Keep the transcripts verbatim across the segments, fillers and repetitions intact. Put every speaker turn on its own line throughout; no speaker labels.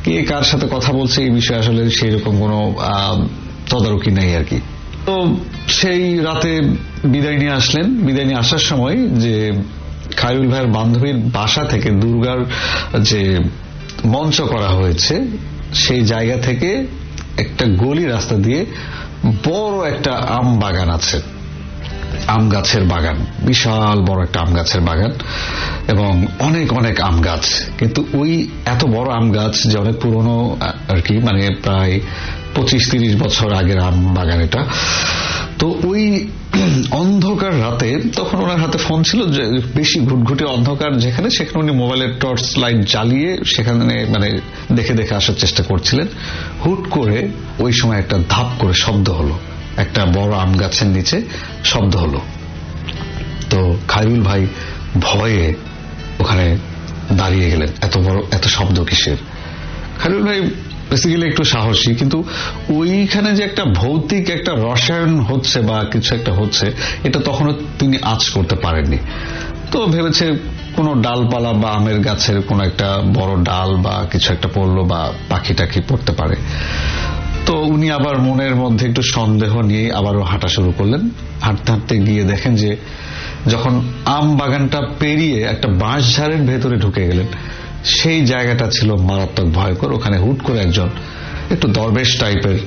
কে কার সাথে কথা বলছে এই বিষয়ে আসলে সেই রকম কোনো তদারকি নেই আর কি। তো সেই রাতে বিদায় নিয়ে আসলেন। বিদায় নিয়ে আসার সময় যে খায়রুল ভাইয়ের বান্ধবীর বাসা থেকে দুর্গার যে মঞ্চ করা হয়েছে সেই জায়গা থেকে একটা গলি রাস্তা দিয়ে বড় একটা আম বাগান আছে, আম গাছের বাগান, বিশাল বড় একটা আম গাছের বাগান এবং অনেক অনেক আম গাছ। কিন্তু ওই এত বড় আম গাছ যে অনেক পুরনো আর কি, মানে প্রায় পঁচিশ তিরিশ বছর আগের আম বাগান এটা। তো ওই অন্ধকার রাতে, তখন ওনার হাতে ফোন ছিল, যে বেশি ঘুটঘুটে অন্ধকার যেখানে, সেখানে উনি মোবাইলের টর্চ লাইট জ্বালিয়ে সেখানে মানে দেখে দেখে আসার চেষ্টা করছিলেন। হুট করে ওই সময় একটা ধাপ করে শব্দ হলো, একটা বড় আম গাছের নিচে শব্দ হলো। তো খায়রুল ভাই ভয়ে ওখানে দাঁড়িয়ে গেলেন, এত বড় এত শব্দ কিসের। খায়রুল ভাই বেসিক্যালি একটু সাহসী, কিন্তু ওইখানে যে একটা ভৌতিক একটা রসায়ন হচ্ছে বা কিছু একটা হচ্ছে এটা তখনও তিনি আঁচ করতে পারেননি। তো ভেবেছে কোনো ডালপালা বা আমের গাছের কোনো একটা বড় ডাল বা কিছু একটা পড়লো বা পাখি টাখি পড়তে পারে। তো উনি আবার মনের মধ্যে একটু সন্দেহ নিয়ে আবারও হাঁটা শুরু করলেন। হাঁটতে হাঁটতে গিয়ে দেখেন যে যখন আম বাগানটা পেরিয়ে একটা বাঁশঝাড়ের ভেতরে ঢুকে গেলেন, সেই জায়গাটা ছিল মারাত্মক ভয়ঙ্কর। ওখানে হুট করে একজন একটু দরবেশ টাইপের,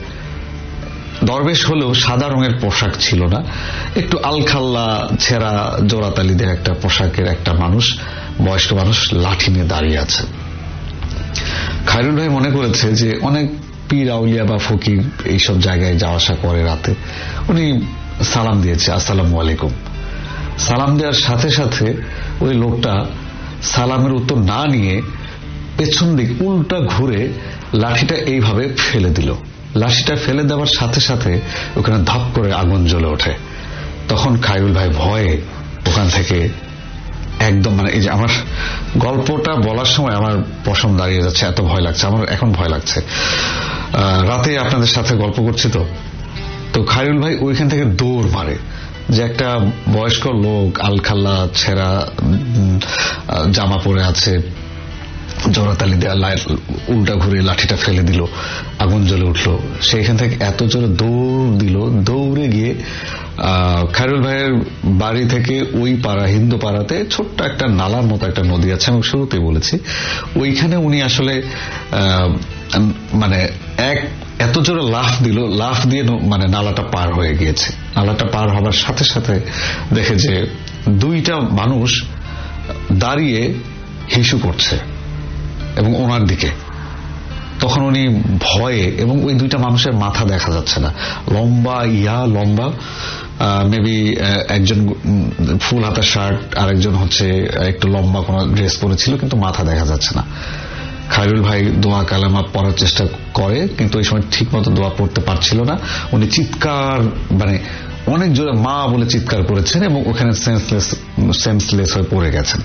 দরবেশ হলেও সাদা রঙের পোশাক ছিল না, একটু আলখাল্লা ছেঁড়া জোড়াতালিদের একটা পোশাকের একটা মানুষ, বয়স্ক মানুষ, লাঠি নিয়ে দাঁড়িয়ে আছে। খায়রুল ভাই মনে করেছে যে অনেক পীর আউলিয়া বা ফকির এইসব জায়গায় যাওয়া আসা করে রাতে। উনি সালাম দিয়েছে, আসসালামু আলাইকুম। সালাম দেওয়ার সাথে সাথে ওই লোকটা সালামের উত্তর না নিয়ে পেছন দিক উল্টা ঘুরে লাঠিটা এইভাবে ফেলে দিল। লাঠিটা ফেলে দেওয়ার সাথে সাথে ওখানে ধাপ করে আগুন জ্বলে ওঠে। তখন খায়রুল ভাই ভয়ে ওখান থেকে একদম, মানে এই যে আমার গল্পটা বলার সময় আমার পশম দাঁড়িয়ে যাচ্ছে, এত ভয় লাগছে আমার, এখন ভয় লাগছে। রাতে আপনাদের সাথে গল্প করছি তো তো খায়রুল ভাই ওইখান থেকে দৌড় মারে, যে একটা বয়স্ক লোক আলখাল্লা ছেঁড়া জামা পরে আছে, জোড়াতালি দেওয়া, উল্টা ঘুরে লাঠিটা ফেলে দিল, আগুন জ্বলে উঠলো। সেইখান থেকে এত জোরে দৌড় দিল, দৌড়ে গিয়ে খায়রুল ভাইয়ের বাড়ি থেকে ওই পাড়া, হিন্দু পাড়াতে ছোট্ট একটা নালার মতো একটা নদী আছে, আমি শুরুতেই বলেছি, ওইখানে উনি আসলে মানে এক এত জোরে লাফ দিল, লাফ দিয়ে মানে নালাটা পার হয়ে গিয়েছে। নালাটা পার হবার সাথে সাথে দেখে যে দুইটা মানুষ দাঁড়িয়ে হিসু করছে এবং ওনার দিকে। তখন উনি ভয়ে, এবং ওই দুইটা মানুষের মাথা দেখা যাচ্ছে না, লম্বা ইয়া লম্বা, মেবি একজন ফুল হাতা শার্ট আর একজন হচ্ছে একটু লম্বা কোনো ড্রেস পরেছিল, কিন্তু মাথা দেখা যাচ্ছে না। খায়রুল ভাই দোয়া কালামা পড়ার চেষ্টা করে, কিন্তু ওই সময় ঠিক মতো দোয়া পড়তে পারছিল না। উনি চিৎকার, মানে অনেক জোরে মা বলে চিৎকার করেছেন এবং ওখানে সেন্সলেস সেন্সলেস হয়ে পড়ে গেছেন।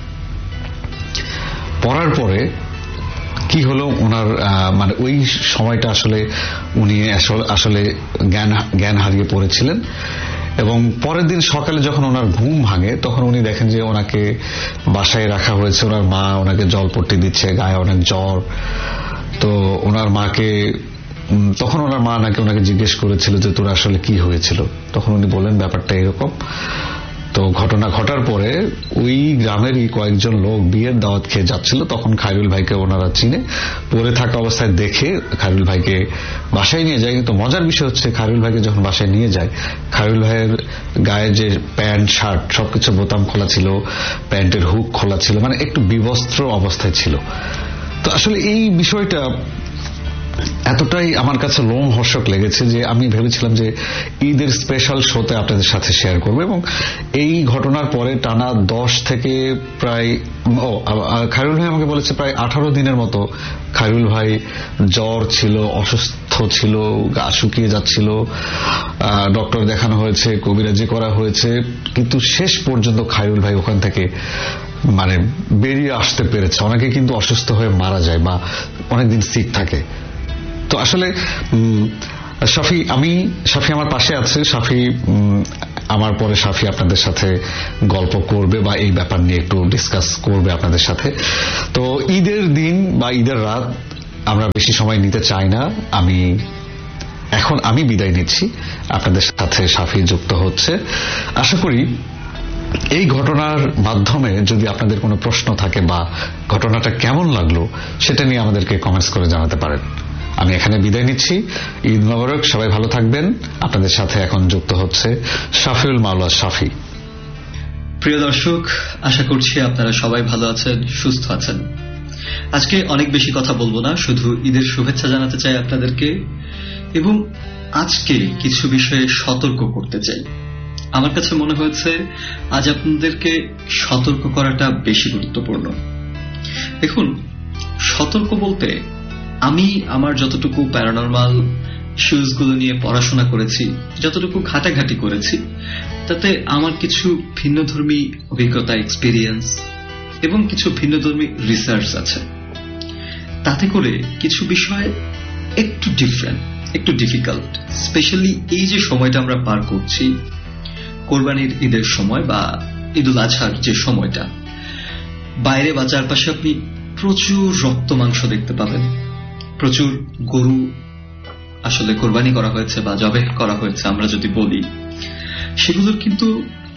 পড়ার পরে কি হলো, ওনার মানে ওই সময়টা আসলে উনি আসলে জ্ঞান জ্ঞান হারিয়ে পড়েছিলেন। এবং পরের দিন সকালে যখন ওনার ঘুম ভাঙে, তখন উনি দেখেন যে ওনাকে বাসায় রাখা হয়েছে, ওনার মা ওনাকে জলপট্টি দিচ্ছে, গায়ে অনেক জ্বর। তো ওনার মাকে, তখন ওনার মা নাকি ওনাকে জিজ্ঞেস করেছিল যে তোর আসলে কি হয়েছিল। তখন উনি বললেন ব্যাপারটা এরকম। তো ঘটনা ঘটার পরে ওই গ্রামেরই কয়েকজন লোক বিয়ের দাওয়াত খেয়ে যাচ্ছিল, তখন খায়রুল ভাইকে ওনারা চিনে, পরে থাকা অবস্থায় দেখে খায়রুল ভাইকে বাসায় নিয়ে যায়। কিন্তু মজার বিষয় হচ্ছে, খায়রুল ভাইকে যখন বাসায় নিয়ে যায়, খায়রুল ভাইয়ের গায়ে যে প্যান্ট শার্ট সবকিছু বোতাম খোলা ছিল, প্যান্টের হুক খোলা ছিল, মানে একটু বিবস্ত্র অবস্থায় ছিল। তো আসলে এই বিষয়টা এতটাই আমার কাছে লোমহর্ষক লেগেছে যে আমি ভেবেছিলাম যে ঈদের স্পেশাল শোতে আপনাদের সাথে শেয়ার করবো। এবং এই ঘটনার পরে টানা দশ থেকে প্রায়, ও খায়রুল ভাই আমাকে বলেছে প্রায় আঠারো দিনের মতো খায়রুল ভাই জ্বর ছিল, অসুস্থ ছিল, গা শুকিয়ে যাচ্ছিল, ডক্টর দেখানো হয়েছে, কবিরাজি করা হয়েছে, কিন্তু শেষ পর্যন্ত খায়রুল ভাই ওখান থেকে মানে বেরিয়ে আসতে পেরেছে। অনেকে কিন্তু অসুস্থ হয়ে মারা যায় বা অনেকদিন সিক থাকে। তো আসলে শাফি, আমি শাফি আমার পাশে আছে, শাফি আমার পরে শাফি আপনাদের সাথে গল্প করবে বা এই ব্যাপার নিয়ে একটু ডিসকাস করবে আপনাদের সাথে। তো ঈদের দিন বা ঈদের রাত আমরা বেশি সময় নিতে চাই না, আমি এখন আমি বিদায় নিচ্ছি, আপনাদের সাথে শাফি যুক্ত হচ্ছে। আশা করি এই ঘটনার মাধ্যমে যদি আপনাদের কোনো প্রশ্ন থাকে বা ঘটনাটা কেমন লাগলো সেটা নিয়ে আমাদেরকে কমেন্টস করে জানাতে পারেন। আমি এখানে বিদায় নিচ্ছি, ঈদ মোবারক, সবাই ভালো থাকবেন। আপনাদের সাথে এখন যুক্ত হচ্ছে শাফিউল মাওলা শাফি।
প্রিয় দর্শক, আশা করছি আপনারা সবাই ভালো আছেন, সুস্থ আছেন। আজকে অনেক বেশি কথা বলবো না, শুধু ঈদের শুভেচ্ছা জানাতে চাই আপনাদেরকে এবং আজকে কিছু বিষয়ে সতর্ক করতে চাই। আমার কাছে মনে হয়েছে আজ আপনাদেরকে সতর্ক করাটা বেশি গুরুত্বপূর্ণ। দেখুন, সতর্ক বলতে আমি আমার যতটুকু প্যারানরমাল ইস্যুসগুলো নিয়ে পড়াশোনা করেছি, যতটুকু ঘাটাঘাটি করেছি, তাতে আমার কিছু ভিন্নধর্মী অভিজ্ঞতা, এক্সপিরিয়েন্স এবং কিছু ভিন্নধর্মী রিসার্চ আছে। তাতে করে কিছু বিষয় একটু ডিফারেন্ট, একটু ডিফিকাল্ট। স্পেশালি এই যে সময়টা আমরা পার করছি, কোরবানির ঈদের সময় বা ঈদুল আজহার যে সময়টা, বাইরে বা চারপাশে আপনি প্রচুর রক্ত মাংস দেখতে পাবেন। প্রচুর গরু আসলে কোরবানি করা হয়েছে বা জবেহ করা হয়েছে আমরা যদি বলি, সেগুলোর কিন্তু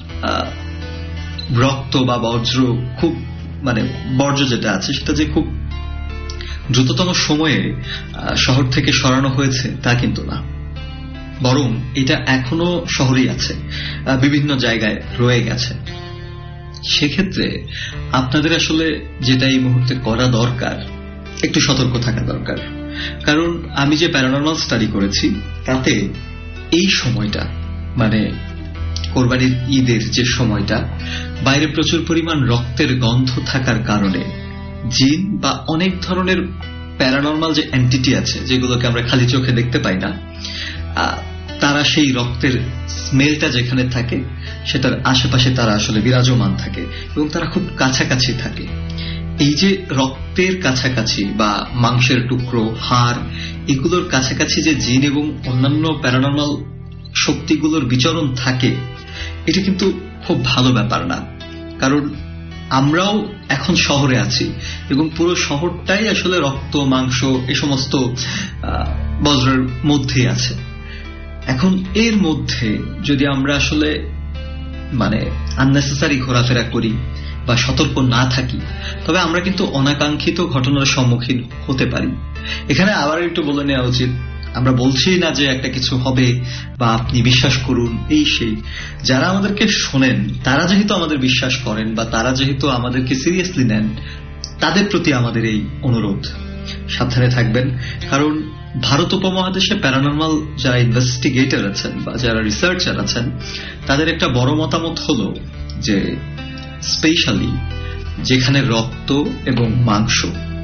রক্ত বা বর্জ্য খুব মানে বর্জ্য যেটা আছে সেটা যে খুব দ্রুততম সময়ে শহর থেকে সরানো হয়েছে তা কিন্তু না, বরং এটা এখনো শহরেই আছে, বিভিন্ন জায়গায় রয়ে গেছে। সেক্ষেত্রে আপনাদের আসলে যেটা এই মুহূর্তে করা দরকার, একটু সতর্ক থাকা দরকার। কারণ আমি যে প্যারানরমাল স্টাডি করেছি তাতে এই সময়টা মানে কোরবানির ঈদের যে সময়টা, বাইরে প্রচুর পরিমাণ রক্তের গন্ধ থাকার কারণে জিন বা অনেক ধরনের প্যারানরমাল যে এন্টিটি আছে যেগুলোকে আমরা খালি চোখে দেখতে পাই না, তারা সেই রক্তের স্মেলটা যেখানে থাকে সেটার আশেপাশে তারা আসলে বিরাজমান থাকে এবং তারা খুব কাছাকাছি থাকে। এই যে রক্তের কাছাকাছি বা মাংসের টুকরো, হাড়, এগুলোর কাছাকাছি যে জিন এবং অন্যান্য প্যারানরমাল শক্তিগুলোর বিচরণ থাকে, এটা কিন্তু খুব ভালো ব্যাপার না। কারণ আমরাও এখন শহরে আছি এবং পুরো শহরটাই আসলে রক্ত, মাংস, এ সমস্ত বজ্রের মধ্যেই আছে। এখন এর মধ্যে যদি আমরা আসলে মানে আননেসেসারি ঘোরাফেরা করি বা সতর্ক না থাকি, তবে আমরা কিন্তু অনাকাঙ্ক্ষিত ঘটনার সম্মুখীন হতে পারি। এখানে আবার একটু বলে নেওয়া উচিত, আমরা বলছি না যে একটা কিছু হবে বা আপনি বিশ্বাস করুন এই সেই। যারা আমাদেরকে শোনেন তারা যেহেতু আমাদের বিশ্বাস করেন বা তারা যেহেতু আমাদেরকে সিরিয়াসলি নেন, তাদের প্রতি আমাদের এই অনুরোধ, সাবধানে থাকবেন। কারণ ভারত উপমহাদেশে প্যারানরমাল যারা ইনভেস্টিগেটর আছেন বা যারা রিসার্চার আছেন, তাদের একটা বড় মতামত হল যে স্পেশালি যেখানে রক্ত এবং মাংস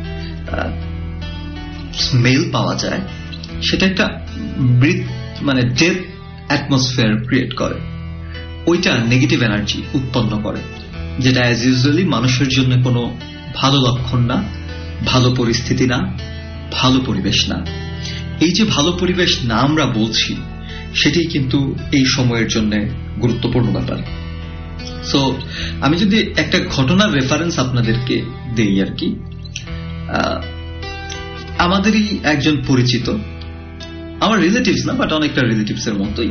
স্মেল পাওয়া যায়, সেটা একটা ব্রিথ মানে ডেথ অ্যাটমসফিয়ার ক্রিয়েট করে, ওইটা নেগেটিভ এনার্জি উৎপন্ন করে, যেটা অ্যাজ ইউজুয়ালি মানুষের জন্য কোনো ভালো লক্ষণ না, ভালো পরিস্থিতি না, ভালো পরিবেশ না। এই যে ভালো পরিবেশ না আমরা বলছি, সেটাই কিন্তু এই সময়ের জন্য গুরুত্বপূর্ণ ব্যাপার। সো আমি যদি একটা ঘটনার রেফারেন্স আপনাদেরকে দেই আর কি, আমাদেরই একজন পরিচিত, আমার রিলেটিভস না বাট অনেকটা রিলেটিভস এর মতোই,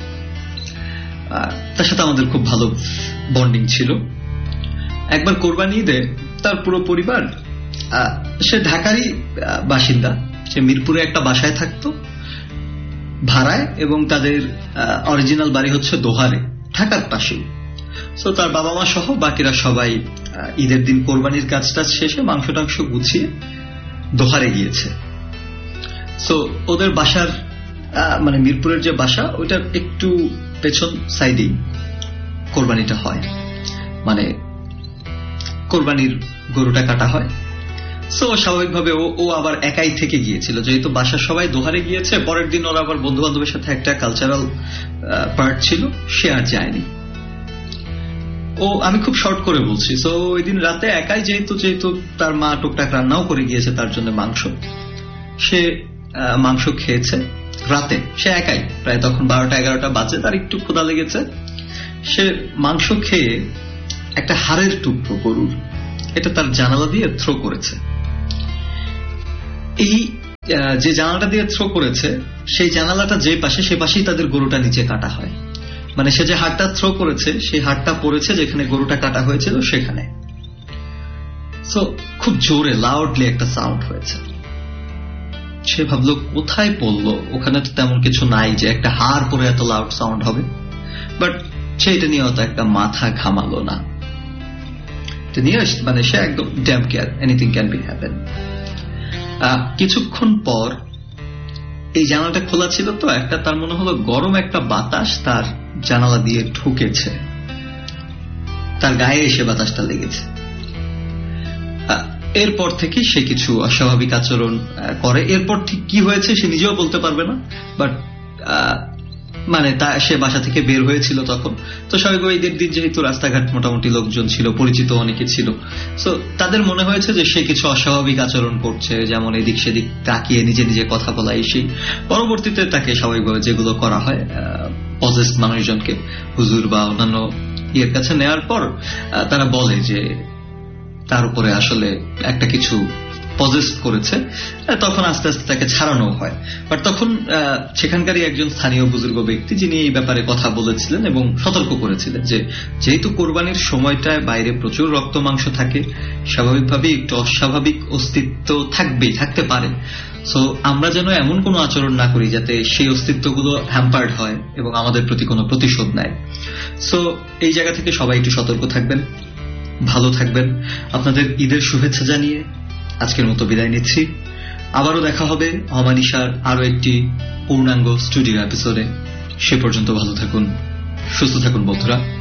তার সাথে আমাদের খুব ভালো বন্ডিং ছিল। একবার কোরবানি ঈদে তার পুরো পরিবার, সে ঢাকারই বাসিন্দা, সে মিরপুরে একটা বাসায় থাকতো ভাড়ায় এবং তাদের অরিজিনাল বাড়ি হচ্ছে দোহারে, ঢাকার পাশেই। সো তার বাবা মা সহ বাকিরা সবাই ঈদের দিন কোরবানির কাজটা শেষে মাংস টাংস গুছিয়ে দোহারে গিয়েছে। সো ওদের বাসার মানে মিরপুরের যে বাসা, ওইটার একটু পেছন সাইডেই কোরবানিটা হয়, মানে কোরবানির গরুটা কাটা হয়। সো স্বাভাবিকভাবে ও ও আবার একাই থেকে গিয়েছিল, যেহেতু বাসার সবাই দোহারে গিয়েছে। পরের দিন ওরা আবার বন্ধু বান্ধবের সাথে একটা কালচারাল পার্ট ছিল, সে আর যায়নি। ও আমি খুব শর্ট করে বলছি। সো ওই দিন রাতে একাই, যেহেতু যেহেতু তার মা টুকটাক রান্নাও করে গিয়েছে তার জন্য মাংস, সে মাংস খেয়েছে রাতে, সে একাই, প্রায় তখন বারোটা এগারোটা বাজে, তার একটু ক্ষুধা লেগেছে। সে মাংস খেয়ে একটা হাড়ের টুকরো গরুর, এটা তার জানালা দিয়ে থ্রো করেছে। এই যে জানালাটা দিয়ে থ্রো করেছে সেই জানালাটা যে পাশে সে পাশেই তাদের গরুটা নিচে কাটা হয়, মানে সে যে হাতটা থ্রো করেছে সেই হাতটা পড়েছে যেখানে গরুটা কাটা হয়েছিল সেখানে। সো খুব জোরে লাউডলি একটা সাউন্ড হয়েছে। সে ভাবলো কোথায় পড়লো, ওখানে তো তেমন কিছু নাই যে একটা হাড় পরে এত লাউড সাউন্ড হবে, বাট সে এটা নিয়ে অত একটা মাথা ঘামালো না। নিয়ে মানে সে একদম damn care, anything can be happen. কিছুক্ষণ পর এই জানালাটা খোলা ছিল তো, একটা তার মনে হলো গরম একটা বাতাস তার জানালা দিয়ে ঢুকেছে, তার গায়ে এসে বাতাসটা লেগেছে। এরপর থেকে সে কিছু অস্বাভাবিক আচরণ করে। এরপর ঠিক কি হয়েছে সে নিজেও বলতে পারবে না, বাট মানে তা সে বাসা থেকে বের হয়েছিল তখন। তো স্বাভাবিক ঈদের দিন যেহেতু রাস্তাঘাট মোটামুটি লোকজন ছিল, পরিচিত অনেকে ছিল, সো তাদের মনে হয়েছে যে সে কিছু অস্বাভাবিক আচরণ করছে, যেমন এদিক সেদিক তাকিয়ে নিজে নিজে কথা বলা। এসে পরবর্তীতে তাকে স্বাভাবিকভাবে যেগুলো করা হয় পজেসড মানুষজনকে হুজুর বা অন্যান্য ইয়ের কাছে নেওয়ার পর তারা বলে যে তার উপরে আসলে একটা কিছু পজেস করেছে, তখন আস্তে আস্তে তাকে ছাড়ানো হয়। বাট তখন সেখানকারই একজন স্থানীয় বুজুর্গ ব্যক্তি যিনি এই ব্যাপারে কথা বলেছিলেন এবং সতর্ক করেছিলেন যে যেহেতু কোরবানির সময়টায় বাইরে প্রচুর রক্ত মাংস থাকে, স্বাভাবিকভাবেই একটু অস্বাভাবিক অস্তিত্ব থাকবেই, থাকতে পারে। সো আমরা যেন এমন কোনো আচরণ না করি যাতে সেই অস্তিত্বগুলো হ্যাম্পার্ড হয় এবং আমাদের প্রতি কোনো প্রতিশোধ নেয়। সো এই জায়গা থেকে সবাই একটু সতর্ক থাকবেন, ভালো থাকবেন। আপনাদের ঈদের শুভেচ্ছা জানিয়ে আজকের মতো বিদায় নিচ্ছি। আবারও দেখা হবে অমানিশার আরো একটি পূর্ণাঙ্গ স্টুডিও এপিসোডে। সে পর্যন্ত ভালো থাকুন, সুস্থ থাকুন বন্ধুরা।